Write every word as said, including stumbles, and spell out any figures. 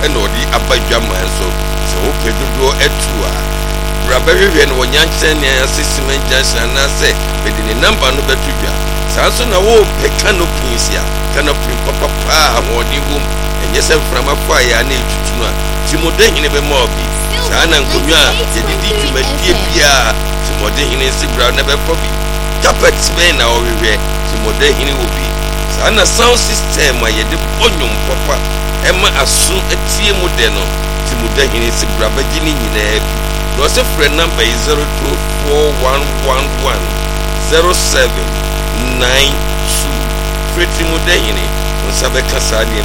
ɛna ɔde abadwaman so sɛ wopɛ dodoɔ atu a brabɛhwehwɛ no wɔnyankyerɛ ne asesimen junction anaasɛ mede ne namba no bɛto dwa saa nso na wɔpɛ canopy a canopy papapa a ahoɔden wom ɛnyɛ sɛ mframa fo a yɛ a na ɛtutu no a Timodahene bɛma obi saa na nkonnwa a yɛdedi dwumadie biara Timodahene nsi bra na bɛfɔ bi carpet bɛn na ɔhwehwɛ Timodahene wɔ bi saa na sound system a yɛde bɔnwom papa ɛma aso atie mu de no Timodahene nsi bra bɛgye ne nyinaa bi na ɔsɛ frɛ number yi zero two four one one one zero seven nine two frɛ Timodahene nsa bɛka saa